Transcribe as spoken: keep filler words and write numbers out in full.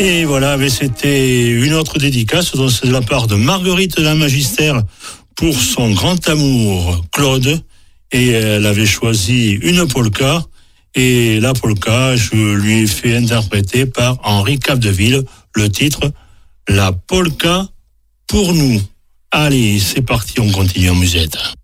Et voilà, mais c'était une autre dédicace, donc c'est de la part de Marguerite de la Magister pour son grand amour, Claude. Et elle avait choisi une polka. Et la polka, je lui ai fait interpréter par Henri Capdeville, le titre La polka pour nous. Allez, c'est parti, on continue en musette.